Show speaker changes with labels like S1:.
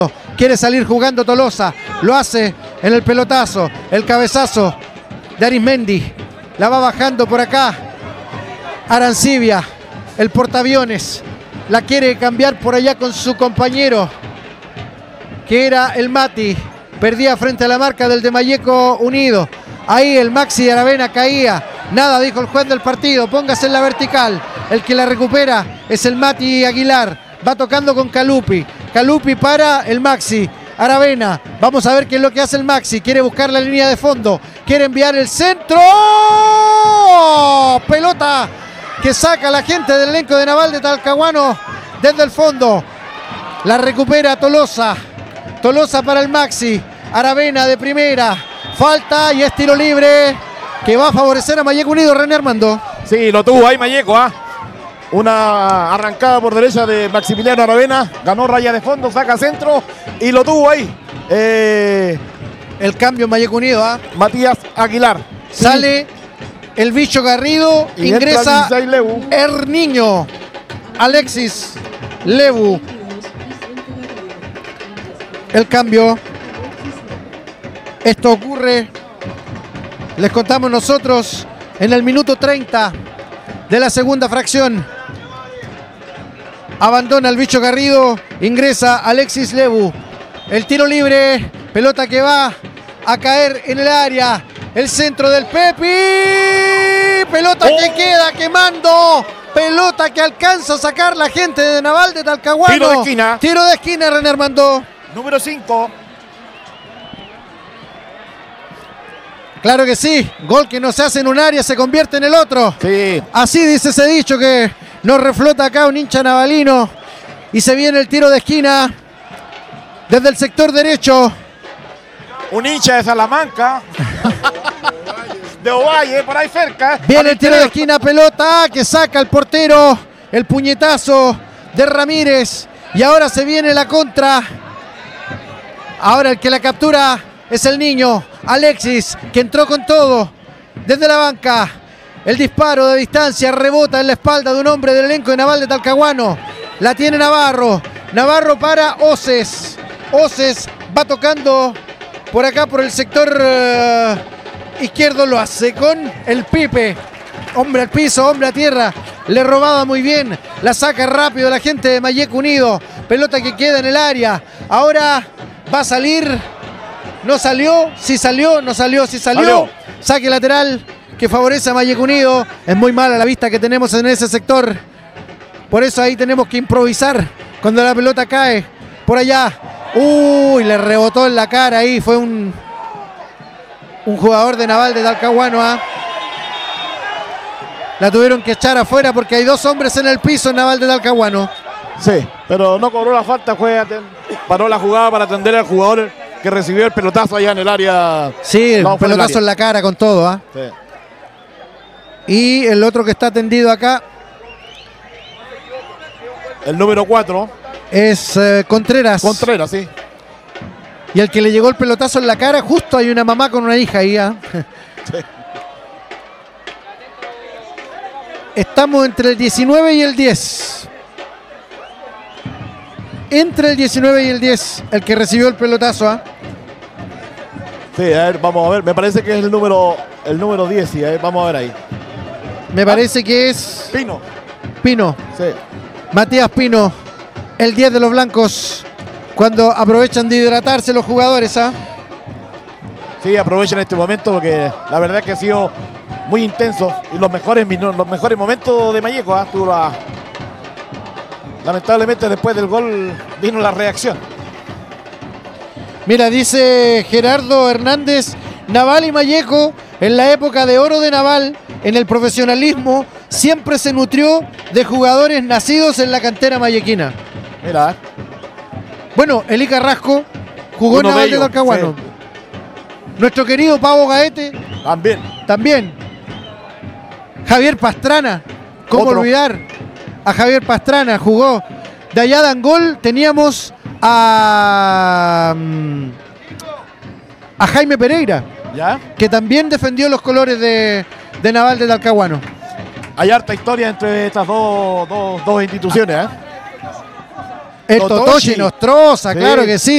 S1: Quiere salir jugando Tolosa. Lo hace en el pelotazo. El cabezazo de Arismendi. La va bajando por acá Arancibia, el portaaviones. La quiere cambiar por allá con su compañero, que era el Mati. Perdía frente a la marca del de Malleco Unido. Ahí el Maxi de Aravena caía. Nada, dijo el juez del partido. Póngase en la vertical. El que la recupera es el Mati Aguilar. Va tocando con Calupi. Calupi para el Maxi. Aravena. Vamos a ver qué es lo que hace el Maxi. Quiere buscar la línea de fondo. Quiere enviar el centro. Pelota que saca la gente del elenco de Naval de Talcahuano desde el fondo. La recupera Tolosa. Tolosa para el Maxi. Aravena de primera. Falta y es tiro libre que va a favorecer a Malleco Unido. René Armando.
S2: Sí, lo tuvo ahí Malleco, Una arrancada por derecha de Maximiliano Aravena. Ganó raya de fondo, saca centro y lo tuvo ahí.
S1: El cambio en Malleco Unido,
S2: Matías Aguilar.
S1: Sale el Bicho Garrido,
S2: y
S1: ingresa Herniño. Alexis Lebu. El cambio. Esto ocurre, les contamos nosotros, en el minuto 30 de la segunda fracción. Abandona el Bicho Garrido, ingresa Alexis Lebu. El tiro libre, pelota que va a caer en el área. El centro del Pepi. Pelota que queda quemando. Pelota que alcanza a sacar la gente de Naval de Talcahuano.
S2: Tiro de esquina.
S1: Tiro de esquina, René Armando.
S2: Número 5.
S1: Claro que sí. Gol que no se hace en un área, se convierte en el otro.
S2: Sí.
S1: Así dice ese dicho que nos reflota acá un hincha navalino. Y se viene el tiro de esquina desde el sector derecho.
S2: Un hincha de Salamanca. De Ovalle, por ahí cerca.
S1: Viene el tiro de esquina, pelota que saca el portero. El puñetazo de Ramírez. Y ahora se viene la contra. Ahora el que la captura es el niño Alexis, que entró con todo desde la banca. El disparo de distancia rebota en la espalda de un hombre del elenco de Naval de Talcahuano. La tiene Navarro. Navarro para Oces. Oces va tocando por acá, por el sector izquierdo. Lo hace con el Pipe. Hombre al piso, hombre a tierra. Le robaba muy bien. La saca rápido la gente de Malleco Unido. Pelota que queda en el área. Ahora va a salir. No salió. Sí salió. No salió. Sí salió. Saque lateral que favorece a Malleco Unido. Es muy mala la vista que tenemos en ese sector. Por eso ahí tenemos que improvisar cuando la pelota cae por allá. Uy, le rebotó en la cara ahí. Fue un jugador de Naval de Talcahuano. La tuvieron que echar afuera porque hay dos hombres en el piso en Naval de Talcahuano.
S2: Sí, pero no cobró la falta. Paró la jugada para atender al jugador que recibió el pelotazo allá en el área.
S1: Sí, el pelotazo en la cara con todo.
S2: Sí.
S1: Y el otro que está tendido acá,
S2: el número 4.
S1: Es Contreras.
S2: Contreras, sí.
S1: Y el que le llegó el pelotazo en la cara, justo hay una mamá con una hija ahí. Sí. Estamos entre el 19 y el 10. Entre el 19 y el 10, el que recibió el pelotazo.
S2: Sí, a ver, vamos a ver. Me parece que es el número 10. Sí, vamos a ver ahí.
S1: Me parece que es Pino.
S2: Sí.
S1: Matías Pino, el 10 de los blancos, cuando aprovechan de hidratarse los jugadores.
S2: Sí, aprovechan este momento porque la verdad es que ha sido muy intenso y los mejores momentos de Malleco. Lamentablemente después del gol vino la reacción.
S1: Mira, dice Gerardo Hernández, Naval y Malleco en la época de oro de Naval, en el profesionalismo, siempre se nutrió de jugadores nacidos en la cantera mallequina.
S2: Mira.
S1: Bueno, Eli Carrasco jugó en Naval de Talcahuano. Sí. Nuestro querido Pavo Gaete. También. Javier Pastrana. ¿Cómo olvidar a Javier Pastrana? Jugó. De allá de Angol teníamos a Jaime Pereira.
S2: ¿Ya?
S1: Que también defendió los colores de Naval de Talcahuano.
S2: Hay harta historia entre estas dos instituciones.
S1: El Totoshi Nostroza, claro que sí.